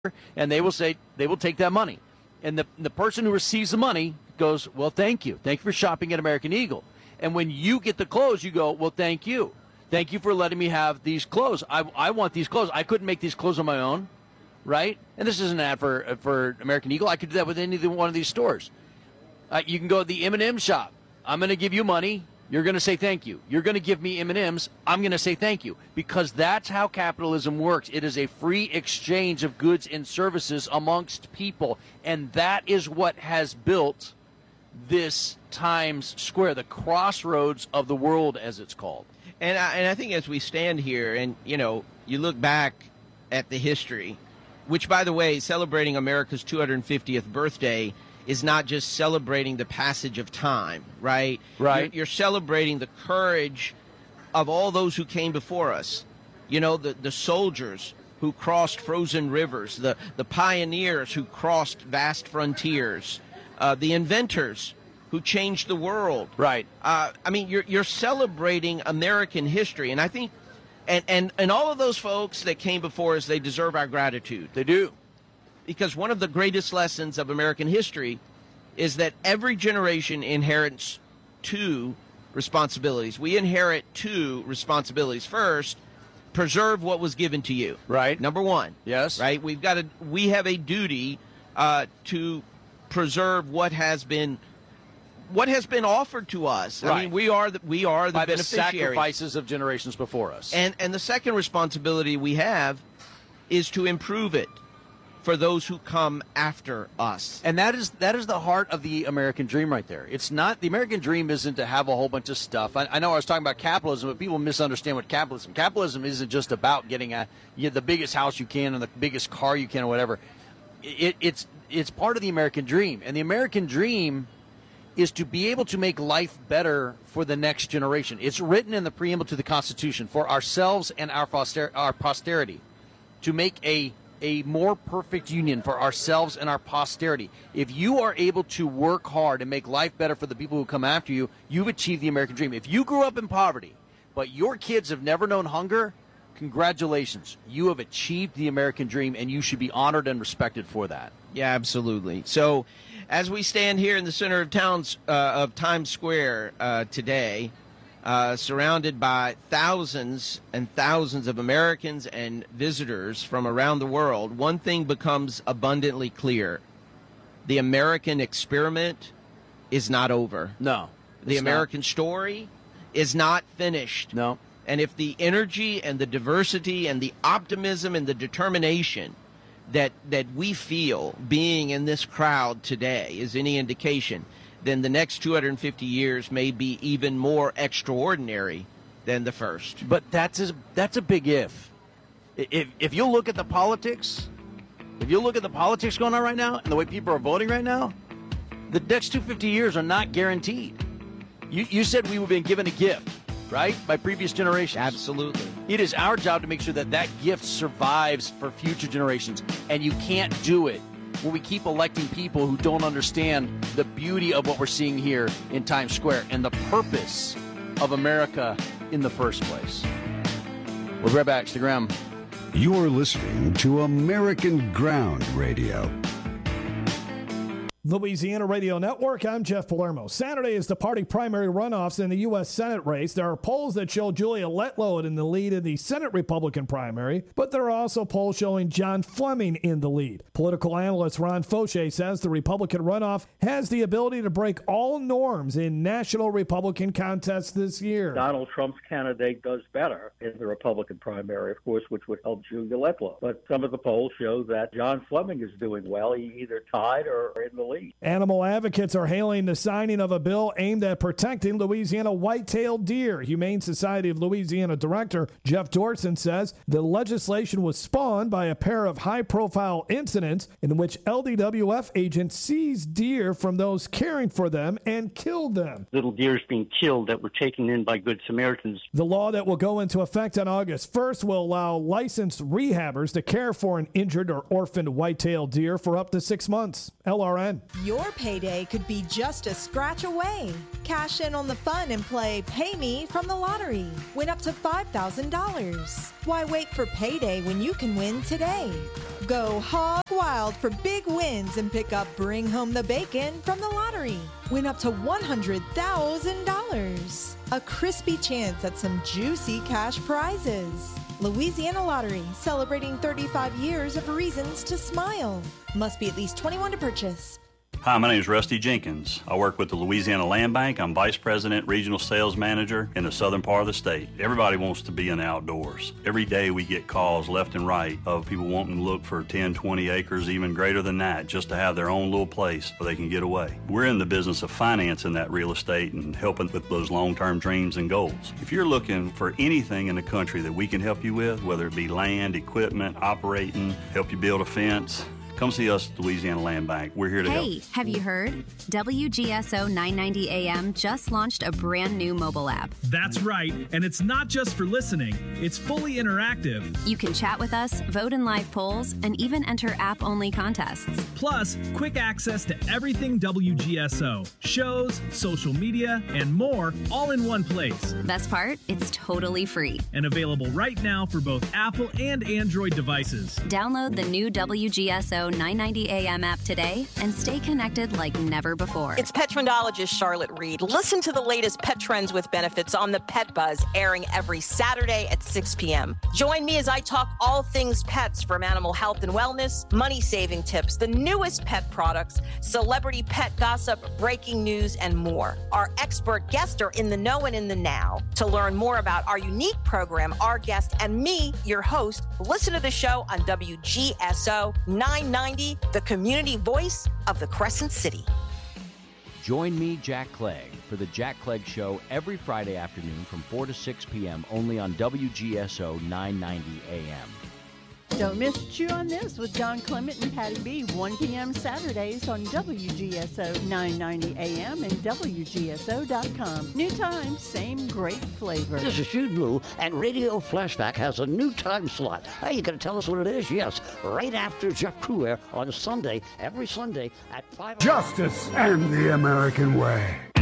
and they will take that money. And the person who receives the money goes, well, thank you. Thank you for shopping at American Eagle. And when you get the clothes, you go, well, thank you. Thank you for letting me have these clothes. I want these clothes. I couldn't make these clothes on my own, right? And this isn't an ad for American Eagle. I could do that with any one of these stores. You can go to the M&M shop. I'm going to give you money. You're going to say thank you. You're going to give me M&Ms. I'm going to say thank you, because that's how capitalism works. It is a free exchange of goods and services amongst people, and that is what has built this Times Square, the crossroads of the world, as it's called. And I think as we stand here and, you look back at the history, which, by the way, celebrating America's 250th birthday is not just celebrating the passage of time, right? Right. You're celebrating the courage of all those who came before us. The soldiers who crossed frozen rivers, the pioneers who crossed vast frontiers, the inventors who changed the world. Right. You're celebrating American history, and I think, and all of those folks that came before us, they deserve our gratitude. They do. Because one of the greatest lessons of American history is that every generation inherits two responsibilities. We inherit two responsibilities. First, preserve what was given to you. Right. Number one. Yes. Right. We have a duty to preserve what has been offered to us. Right. I mean, we are the by the beneficiaries. sacrifices of generations before us. And the second responsibility we have is to improve it for those who come after us. And that is the heart of the American dream right there. It's not, the American dream isn't to have a whole bunch of stuff. I know I was talking about capitalism, but people misunderstand what capitalism isn't just about getting the biggest house you can and the biggest car you can or whatever. It's part of the American dream. And the American dream is to be able to make life better for the next generation. It's written in the preamble to the Constitution for ourselves and our posterity, to make a more perfect union for ourselves and our posterity. If you are able to work hard and make life better for the people who come after you, you've achieved the American dream. If you grew up in poverty, but your kids have never known hunger, congratulations. You have achieved the American dream, and you should be honored and respected for that. Yeah, absolutely. So as we stand here in the center of Times Square today, surrounded by thousands and thousands of Americans and visitors from around the world, one thing becomes abundantly clear. The American experiment is not over. No. The American story is not finished. No. And if the energy and the diversity and the optimism and the determination that we feel being in this crowd today is any indication, then the next 250 years may be even more extraordinary than the first. But that's a big if. If you look at the politics, going on right now and the way people are voting right now, the next 250 years are not guaranteed. You said we were being given a gift, right, by previous generations. Absolutely. It is our job to make sure that gift survives for future generations, and you can't do it when we keep electing people who don't understand the beauty of what we're seeing here in Times Square and the purpose of America in the first place. We'll be right back. Stick around. You're listening to American Ground Radio. Louisiana Radio Network, I'm Jeff Palermo. Saturday is the party primary runoffs in the U.S. Senate race. There are polls that show Julia Letlow in the lead in the Senate Republican primary, but there are also polls showing John Fleming in the lead. Political analyst Ron Fauché says the Republican runoff has the ability to break all norms in national Republican contests this year. Donald Trump's candidate does better in the Republican primary, of course, which would help Julia Letlow. But some of the polls show that John Fleming is doing well. He either tied or in the lead. Animal advocates are hailing the signing of a bill aimed at protecting Louisiana white-tailed deer. Humane Society of Louisiana Director Jeff Dorson says the legislation was spawned by a pair of high-profile incidents in which LDWF agents seized deer from those caring for them and killed them. Little deers being killed that were taken in by Good Samaritans. The law that will go into effect on August 1st will allow licensed rehabbers to care for an injured or orphaned white-tailed deer for up to 6 months. LRN. time. Your payday could be just a scratch away. Cash in on the fun and play Pay Me from the lottery. Win up to $5,000. Why wait for payday when you can win today? Go hog wild for big wins and pick up Bring Home the Bacon from the lottery. Win up to $100,000. A crispy chance at some juicy cash prizes. Louisiana Lottery, celebrating 35 years of reasons to smile. Must be at least 21 to purchase. Hi, my name is Rusty Jenkins. I work with the Louisiana Land Bank. I'm Vice President, Regional Sales Manager in the southern part of the state. Everybody wants to be in the outdoors. Every day we get calls left and right of people wanting to look for 10, 20 acres, even greater than that, just to have their own little place where they can get away. We're in the business of financing that real estate and helping with those long-term dreams and goals. If you're looking for anything in the country that we can help you with, whether it be land, equipment, operating, help you build a fence, come see us at Louisiana Land Bank. We're here to help. Hey, have you heard? WGSO 990 AM just launched a brand new mobile app. That's right, and it's not just for listening. It's fully interactive. You can chat with us, vote in live polls, and even enter app-only contests. Plus, quick access to everything WGSO. Shows, social media, and more, all in one place. Best part? It's totally free. And available right now for both Apple and Android devices. Download the new WGSO 990 AM app today and stay connected like never before. It's pet trendologist Charlotte Reed. Listen to the latest pet trends with benefits on the Pet Buzz, airing every Saturday at 6 p.m. Join me as I talk all things pets, from animal health and wellness, money-saving tips, the newest pet products, celebrity pet gossip, breaking news, and more. Our expert guests are in the know and in the now. To learn more about our unique program, our guest, and me, your host, listen to the show on WGSO 990, the community voice of the Crescent City. Join me, Jack Clegg, for the Jack Clegg Show every Friday afternoon from 4 to 6 p.m. only on WGSO 990 AM. Don't miss Chew on This with John Clement and Patty B. 1 p.m. Saturdays on WGSO 990 AM and WGSO.com. New time, same great flavor. This is Jude Blue, and Radio Flashback has a new time slot. Hey, you got to tell us what it is? Yes, right after Jeff Cruer on Sunday, every Sunday at 5. Justice and the American way.